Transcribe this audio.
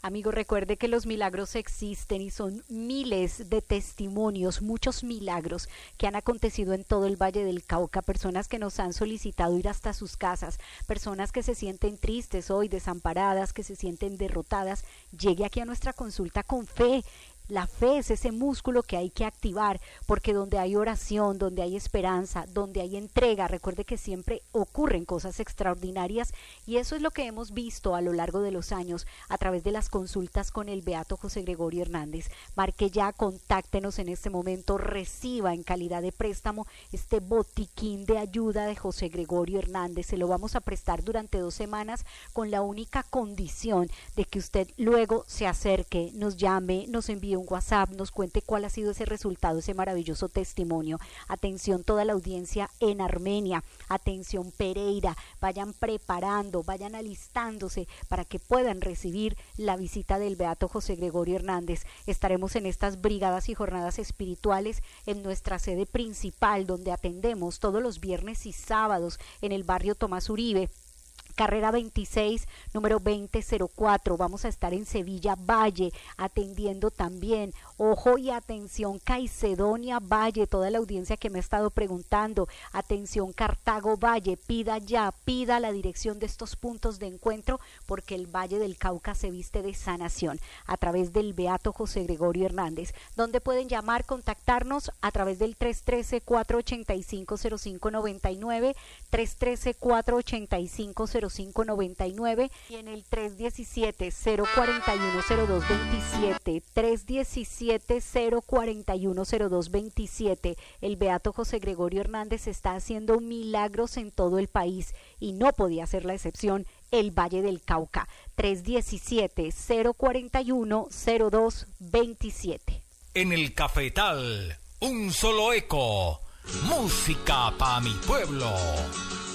Amigo, recuerde que los milagros existen y son miles de testimonios, muchos milagros que han acontecido en todo el Valle del Cauca, personas que nos han solicitado ir hasta sus casas, personas que se sienten tristes hoy, desamparadas, que se sienten derrotadas. Llegue aquí a nuestra consulta con fe. La fe es ese músculo que hay que activar, porque donde hay oración, donde hay esperanza, donde hay entrega, recuerde que siempre ocurren cosas extraordinarias, y eso es lo que hemos visto a lo largo de los años a través de las consultas con el beato José Gregorio Hernández. Marque ya, contáctenos en este momento, reciba en calidad de préstamo este botiquín de ayuda de José Gregorio Hernández. Se lo vamos a prestar durante 2 semanas con la única condición de que usted luego se acerque, nos llame, nos envíe un WhatsApp, nos cuente cuál ha sido ese resultado, ese maravilloso testimonio. Atención toda la audiencia en Armenia, atención Pereira, vayan preparando, vayan alistándose para que puedan recibir la visita del beato José Gregorio Hernández. Estaremos en estas brigadas y jornadas espirituales en nuestra sede principal, donde atendemos todos los viernes y sábados en el barrio Tomás Uribe, carrera 26, número 2004. Vamos a estar en Sevilla Valle, atendiendo también, ojo y atención, Caicedonia Valle, toda la audiencia que me ha estado preguntando, atención Cartago Valle, pida ya, pida la dirección de estos puntos de encuentro, porque el Valle del Cauca se viste de sanación a través del beato José Gregorio Hernández, donde pueden llamar, contactarnos a través del 313-485-0599, 313-485-0599 y en el 317-041-0227, 317-041-0227. El beato José Gregorio Hernández está haciendo milagros en todo el país y no podía ser la excepción el Valle del Cauca. 317-041-0227. En el Cafetal, un solo eco, música pa' mi pueblo.